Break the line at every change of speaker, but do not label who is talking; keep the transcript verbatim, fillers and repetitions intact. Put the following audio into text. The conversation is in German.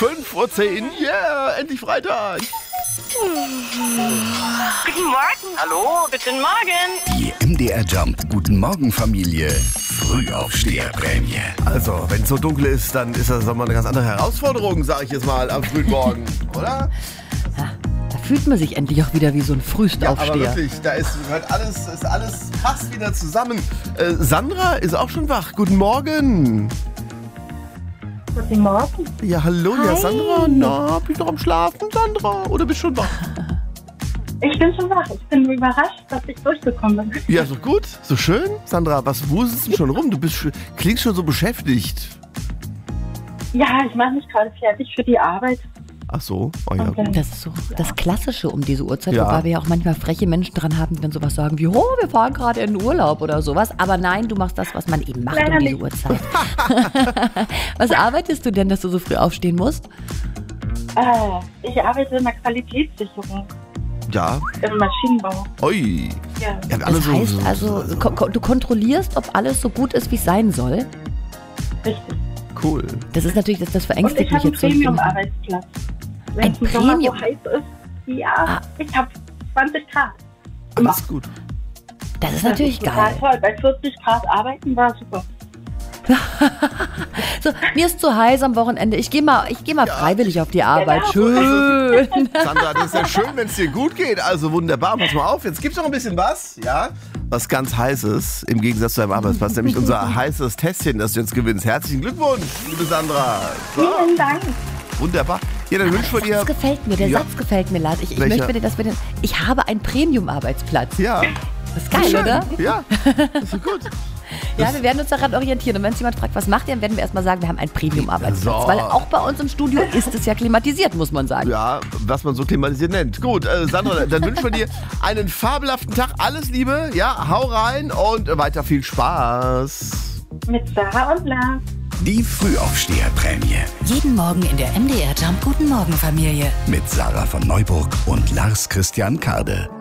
fünf Uhr zehn, yeah, endlich Freitag.
Guten Morgen. Hallo, guten Morgen.
Die M D R Jump Guten Morgen Familie Frühaufsteherprämie.
Also, wenn es so dunkel ist, dann ist das nochmal eine ganz andere Herausforderung, sage ich jetzt mal, am frühen Morgen, oder?
Ja, da fühlt man sich endlich auch wieder wie so ein
Ja,
Frühaufsteher.
aber wirklich, da ist halt alles, ist alles passt wieder zusammen. Äh, Sandra ist auch schon wach. Guten Morgen.
Guten Morgen.
Ja, hallo, ja,
Hi.
Sandra. Na, bist du noch am Schlafen, Sandra? Oder bist du schon wach?
Ich bin schon wach. Ich bin überrascht, dass ich durchgekommen bin.
Ja, so gut, so schön. Sandra, was wuselst du schon rum? Du bist, sch- klingst schon so beschäftigt.
Ja, ich mache mich gerade fertig für die Arbeit.
Ach so, oh ja.
Okay.
Das ist so das Klassische um diese Uhrzeit,
Ja.
wobei wir ja auch manchmal freche Menschen dran haben, die dann sowas sagen wie, oh, wir fahren gerade in den Urlaub oder sowas. Aber nein, du machst das, was man eben macht
Leider
um diese
nicht.
Uhrzeit. Was arbeitest du denn, dass du so früh aufstehen musst?
Äh, ich arbeite in der Qualitätssicherung
Ja,
im Maschinenbau.
oi.
Ja.
Ja, alle
Das
so-
heißt
so-
also,
so-
ko- ko- du kontrollierst, ob alles so gut ist, wie es sein soll.
Richtig.
Cool.
Das ist natürlich, das, das
Und
verängstigt
ich
mich
habe einen
jetzt so. ein bisschen.
Premium-Arbeitsplatz. Wenn
Ein
es im Sommer
Premium-
so heiß ist, ja,
Ah.
ich habe zwanzig Grad. Immer.
Alles gut.
Das ist natürlich
das ist total
geil.
toll. Bei vierzig Grad arbeiten war super.
So, mir ist zu heiß am Wochenende. Ich gehe mal, ich geh mal freiwillig auf die Arbeit.
Genau.
Schön.
Sandra, das ist ja schön, wenn es dir gut geht. Also wunderbar, pass mal auf. Jetzt gibt's noch ein bisschen was, ja? Was ganz Heißes, im Gegensatz zu deinem Arbeitsplatz, nämlich unser heißes Tässchen, das du jetzt gewinnst. Herzlichen Glückwunsch, liebe Sandra. So,
Vielen Dank.
wunderbar. Ja, dann wünschen wir
Der
dir...
Satz gefällt mir, der
Ja.
Satz gefällt mir, Lars. Ich, ich
Welcher?
möchte bitte, dass wir den. Ich habe einen Premium-Arbeitsplatz.
Ja,
Das ist geil,
schön.
oder?
Ja, das ist gut.
Ja, wir werden uns daran orientieren. Und wenn uns jemand fragt, was macht ihr, dann werden wir erstmal sagen, wir haben einen Premium-Arbeitsplatz.
So.
Weil auch bei uns im Studio ist es ja klimatisiert, muss man sagen.
Ja, was man so klimatisiert nennt. Gut, äh, Sandra, dann wünschen wir dir einen fabelhaften Tag. Alles Liebe, ja, hau rein und weiter viel Spaß.
Mit Sarah und Lars.
Die Frühaufsteherprämie
Jeden Morgen in der M D R Jump Guten Morgen Familie.
mit Sarah von Neuburg und Lars Christian Karde.